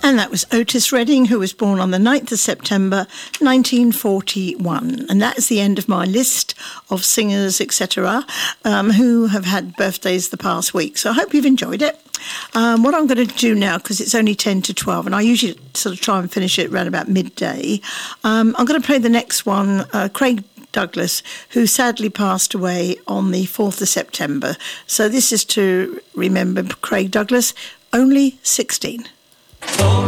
And that was Otis Redding, who was born on the 9th of September 1941. And that is the end of my list of singers, etc., who have had birthdays the past week. So I hope you've enjoyed it. What I'm going to do now, because it's only 10 to 12, and I usually sort of try and finish it around about midday, I'm going to play the next one, Craig Douglas, who sadly passed away on the 4th of September. So this is to remember Craig Douglas, only 16.